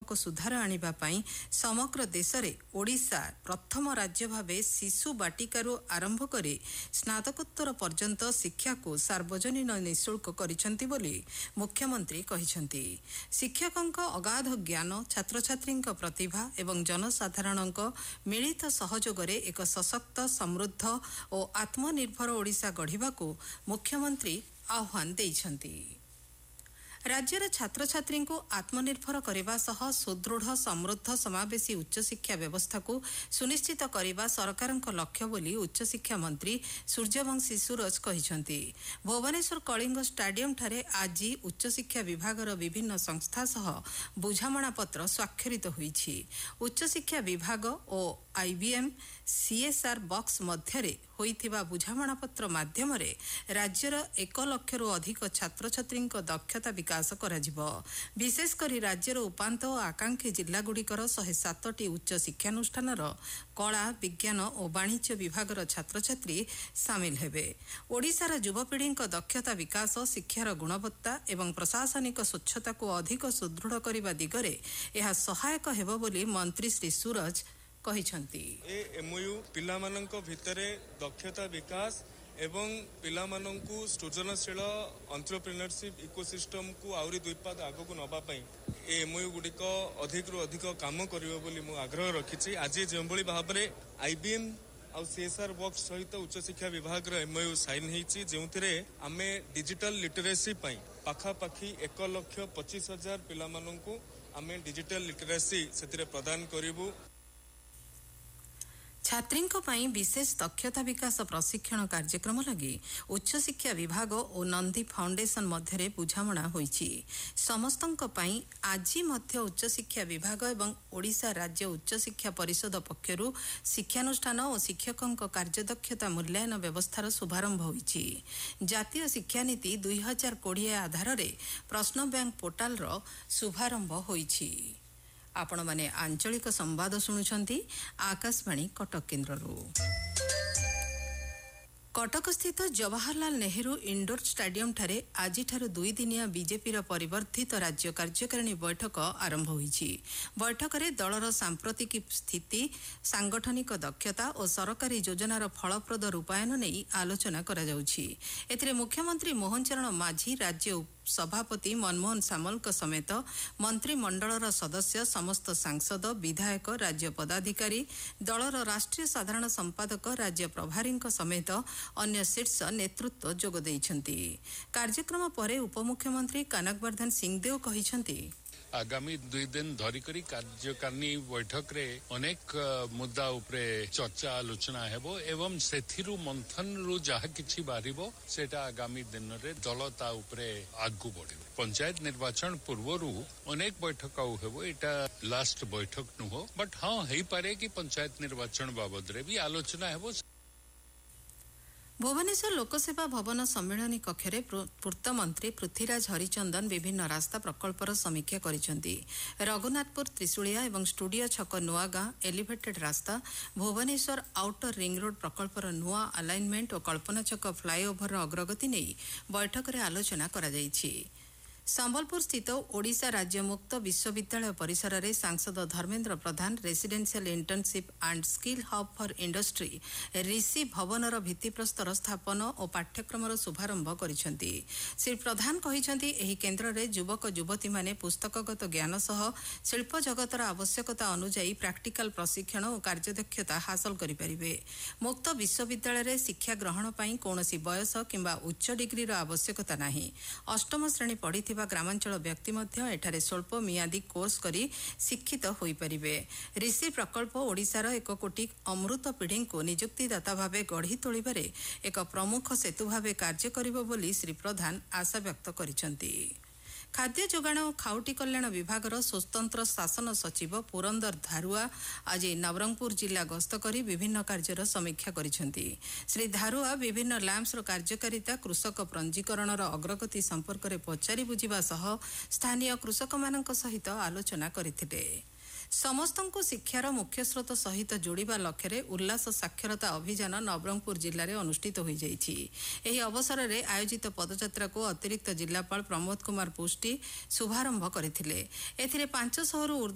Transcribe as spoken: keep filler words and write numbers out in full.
व्यापक सुधार आनिबा पई समग्र देश रे ओडिशा प्रथम राज्य भावे शिशु बाटिकारु आरंभ करे स्नातकोत्तर पर्यंत शिक्षा को सार्वजनिक निःशुल्क करिसंती बोली मुख्यमंत्री कहिसंती। शिक्षकंक अगाध ज्ञान छात्र छात्रींक प्रतिभा एवं जनसाधारणंक मिलित सहयोग रे एक सशक्त समृद्ध और आत्मनिर्भर ओडिशा गढ़िबा को मुख्यमंत्री आह्वान देइछंती। राज्यर छात्र छात्री को आत्मनिर्भर करने सह सुदृढ़ समृद्ध समावेशी उच्च शिक्षा व्यवस्था को सुनिश्चित करने सरकार लक्ष्य बोली उच्च शिक्षा मंत्री सूर्यवंशी सूरज कहिसंती। भुवनेश्वर कलिंग स्टाडियम ठारे आज उच्च शिक्षा विभाग विभिन्न संस्था सह बुझामणा पत्र स्वाक्षरित होईछि। उच्च शिक्षा विभाग और आईबीएम सीएसआर बॉक्स मध्यरे होइथिबा बुझामणा पत्र माध्यम रे राज्यर एक लक्ष रु अधिक छात्र छात्री दक्षता विकास कराजिबो। विशेष करी राज्यर उपांत और आकांक्षी जिला गुड़िकर शहे सातटी उच्च शिक्षानुष्ठानर कला विज्ञान और वाणिज्य विभागर छात्र छात्री सामिल हेबे। ओडिशार युवपीढ़ी दक्षता विकास शिक्षार गुणवत्ता एवं प्रशासनिक स्वच्छता को अधिक सुदृढ़ करने दिगरे यह सहायक हेबो बोली मंत्री श्री सूरज कहिसंती। ए एमओयू पिलामानंक भितरे दक्षता विकास एवं पिलामानंकु सृजनशील एंटरप्रेन्योरशिप इकोसिस्टम को आउरी दुई पाद आगको नबा पई ए एमओयू गुडिक अधिक रु अधिक काम करिवो बोली मु आग्रह रखिछि। आज जेंबळी भाबरे आईबीएम आ सीएसआर बॉक्स सहित उच्च शिक्षा विभाग एमओयू साइन होईछि जेउथिरे आमे डिजिटल लिटरेसी पई पाखापाखी एक लक्ष पच्चीस हजार पिलामानंकु आमे डिजिटल लिटरेसी सेतिरे प्रदान करिवु। छात्रींक पई विशेष दक्षता विकास प्रशिक्षण कार्यक्रम लगी उच्च शिक्षा विभाग और नंदी फाउंडेशन मध्यरे बुझामणा होईछि। समस्तंक पई आजि मध्य उच्च शिक्षा विभाग एवं ओडिशा राज्य उच्च शिक्षा परिषद पक्षरु शिक्षानुष्ठान और शिक्षकंक कार्यदक्षता मूल्यांकन व्यवस्थार शुभारंभ होईछि। जातीय शिक्षा नीति दुई हजार कोड़े आधार रे प्रश्न बैंक पोर्टाल रो शुभारंभ होईछि। आपण माने आंचलिक संवाद शुणुछंती आकाशवाणी कटक केन्द्ररू। कटक स्थित जवाहरलाल नेहरू इंडोर स्टाडियम ठारे आज दुई दिनिया बीजेपी परिवर्धित राज्य कार्यकारिणी बैठक आरंभ होईछि। बैठक में दलर सांप्रतिक स्थिति सांगठनिक दक्षता और सरकारी योजनार फलप्रद रूपायन नहीं आलोचना करा जाउछि। एथिरे मुख्यमंत्री मोहन चरण माझी राज्य सभापति मनमोहन सामल समेत मंत्रिमंडलर सदस्य समस्त सांसद विधायक राज्य पदाधिकारी दलर राष्ट्रीय साधारण संपादक राज्य प्रभारी समेत अन्य शीर्ष नेतृत्व जोग देइछंती। कार्यक्रम परे उपमुख्यमंत्री कनकवर्धन सिंहदेव कहिछंती आगामी दुई दिन धरिकरी कार्यकारिणी बैठक रे अनेक मुद्दा उपरे चर्चा आलोचना हेबो एवं सेथिरु मंथन रु जहा किछि बारिबो सेटा आगामी दिन रे दलता उपरे आगु बढ़िबो। पंचायत निर्वाचन पूर्वरु अनेक बैठक आउ हेबो एटा लास्ट बैठक नुहो बट हां हेई पारे कि पंचायत निर्वाचन बाबद रे भी आलोचना हेबो। भुवनेश्वर लोकसेवा भवन सम्मेलनी कक्षरे पूर्त मंत्री पृथ्वीराज हरिचंदन विभिन्न रास्ता प्रकल्पर समीक्षा करिसेंती। रघुनाथपुर त्रिशूलिया एवं स्टूडियो छक नुआगां एलिवेटेड रास्ता भुवनेश्वर आउटर रिंग रोड प्रकल्पर नुआ अलाइनमेंट और कल्पना छक फ्लाईओभर अग्रगति नहीं बैठक में आलोचना करा जायछि। संबलपुर स्थित ओडिशा राज्य मुक्त विश्वविद्यालय परिसर में सांसद Dharmendra Pradhan residential internship and skill hub for industry ऋषि भवनर भित्तिप्रस्तर स्थापन और पाठ्यक्रम शुभारंभ करिसेंती। श्री प्रधान कहिसेंती एही केन्द्र में युवक युवती माने पुस्तकगत ज्ञान सह शिल्प जगतर आवश्यकता अनुसार प्रैक्टिकल प्रशिक्षण और कार्यदक्षता हासिल करिपारिबे। मुक्त विश्वविद्यालय में शिक्षा ग्रहण पई कोनोसी बयस किंबा उच्च डिग्रीर आवश्यकता नाही। अष्टम श्रेणी पढ़ी ग्रामांचल व्यक्ति मध्य एठारे स्वल्प मियादी कोर्स करी शिक्षित होई परिबे। ऋषि प्रकल्प ओडिशार एक कोटी अमृत पीढ़ी को नियुक्तिदाता भावे गढ़ी तोलिबारे एक प्रमुख सेतु भावे कार्य करिबो बोली श्री प्रधान आशा व्यक्त करिसेंती। खाद्य जोगाण और खाउटी कल्याण विभागर स्वतंत्र शासन सचिव पुरंदर धारुआ आज नवरंगपुर जिला गस्त करी विभिन्न कार्यर समीक्षा करिसेंती। श्री धारुआ विभिन्न लैंप्सर कार्यकारिता कृषक पंजीकरण अग्रगति संपर्क में पचारि बुझिबा सह स्थानीय कृषक मानक सहित आलोचना करथिले। समस्तंको शिक्षार मुख्य स्रोत सहित जोड़िबा लक्ष्य रे उल्लास साक्षरता अभियान नवरंगपुर जिले में अनुष्ठित हो जाइछि। एही अवसर में आयोजित पदयात्रा को अतिरिक्त जिलापाल प्रमोद कुमार पुष्टि शुभारंभ करथिले। एथिरे पांच सौ रु